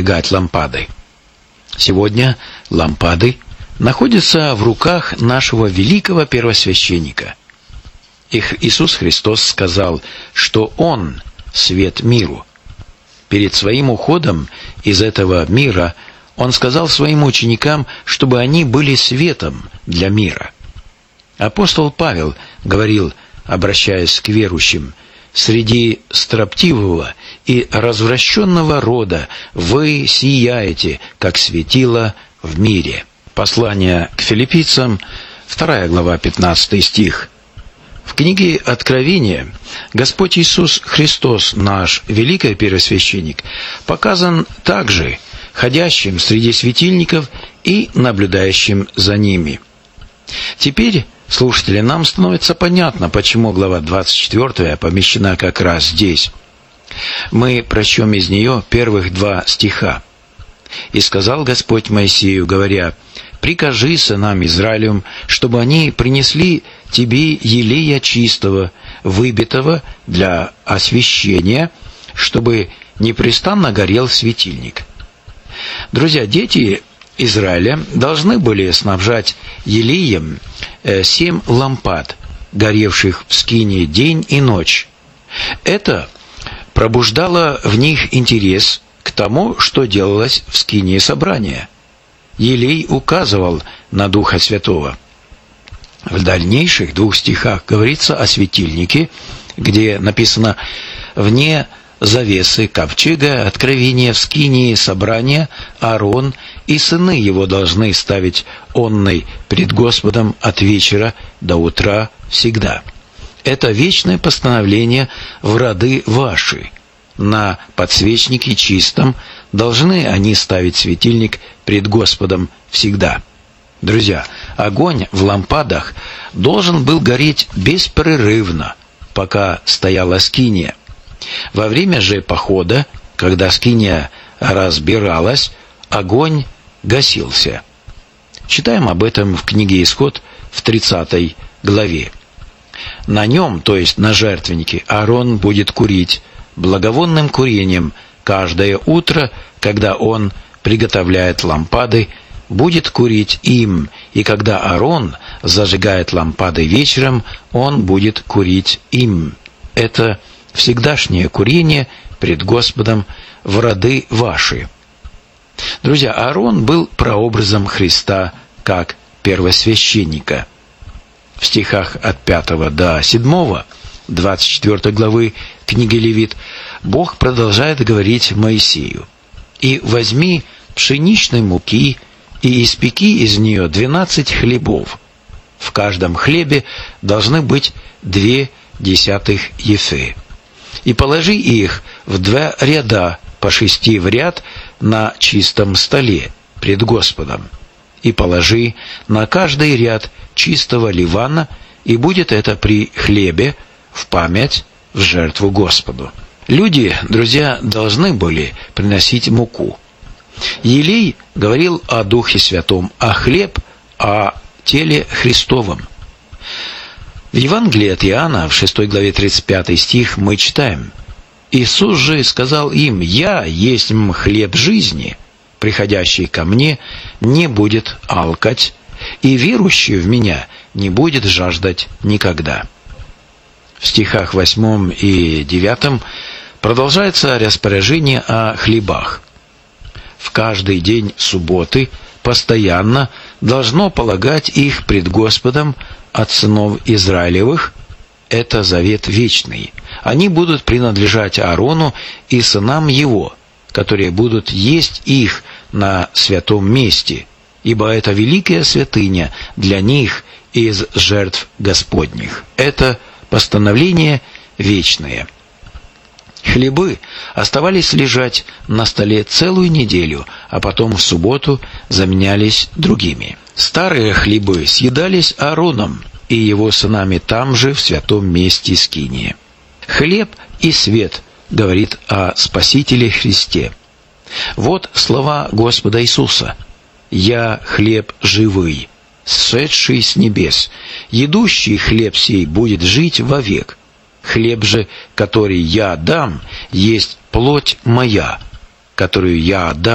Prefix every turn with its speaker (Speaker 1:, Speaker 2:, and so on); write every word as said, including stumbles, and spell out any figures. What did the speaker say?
Speaker 1: зажигать лампады. Сегодня лампады находятся в руках нашего великого первосвященника. Их Иисус Христос сказал, что Он – свет миру. Перед Своим уходом из этого мира Он сказал Своим ученикам, чтобы они были светом для мира. Апостол Павел говорил, обращаясь к верующим: «Среди строптивого и развращенного рода вы сияете, как светило в мире». Послание к филиппийцам, вторая глава, пятнадцатый стих. В книге Откровения Господь Иисус Христос, наш великий первосвященник, показан также ходящим среди светильников и наблюдающим за ними. Теперь, слушатели, нам становится понятно, почему глава двадцать четвёртая помещена как раз здесь. Мы прочтем из нее первых два стиха. «И сказал Господь Моисею, говоря: прикажи сынам Израилевым, чтобы они принесли тебе елея чистого, выбитого для освящения, чтобы непрестанно горел светильник». Друзья, дети Израиля должны были снабжать елеем семь лампад, горевших в скинии день и ночь. Это пробуждало в них интерес к тому, что делалось в скинии собрания. Елей указывал на Духа Святого. В дальнейших двух стихах говорится о светильнике, где написано: «Вне завесы ковчега откровения в скинии собрания Аарон и сыны его должны ставить онный пред Господом от вечера до утра всегда». Это вечное постановление в роды ваши. На подсвечнике чистом должны они ставить светильник пред Господом всегда. Друзья, огонь в лампадах должен был гореть беспрерывно, пока стояла скиния. Во время же похода, когда скиния разбиралась, огонь гасился. Читаем об этом в книге Исход в тридцатой главе. «На нем, то есть на жертвеннике, Аарон будет курить благовонным курением каждое утро, когда он приготовляет лампады, будет курить им, и когда Аарон зажигает лампады вечером, он будет курить им». Это всегдашнее курение пред Господом в роды ваши. Друзья, Аарон был прообразом Христа как первосвященника. В стихах от пятого до седьмого двадцать четвёртой главы книги Левит Бог продолжает говорить Моисею: «И возьми пшеничной муки и испеки из нее двенадцать хлебов. В каждом хлебе должны быть две десятых ефы. И положи их в два ряда по шести в ряд на чистом столе пред Господом. И положи на каждый ряд чистого ливана, и будет это при хлебе в память, в жертву Господу». Люди, друзья, должны были приносить муку. Елей говорил о Духе Святом, а хлеб – о теле Христовом. В Евангелии от Иоанна, в шестой главе тридцать пятый стих, мы читаем: «Иисус же сказал им: Я есть хлеб жизни, приходящий ко мне не будет алкать, и верующий в меня не будет жаждать никогда». В стихах восьмом и девятом продолжается распоряжение о хлебах. В каждый день субботы постоянно должно полагать их пред Господом от сынов Израилевых. Это завет вечный. Они будут принадлежать Аарону и сынам его, которые будут есть их на святом месте, ибо это великая святыня для них из жертв Господних. Это постановление вечное. Хлебы оставались лежать на столе целую неделю, а потом в субботу заменялись другими. Старые хлебы съедались Аароном и его сынами там же, в святом месте скинии. «Хлеб и свет» говорит о Спасителе Христе. Вот слова Господа Иисуса: «Я хлеб живый, сшедший с небес. Едущий хлеб сей будет жить вовек. Хлеб же, который я дам, есть плоть моя, которую я дам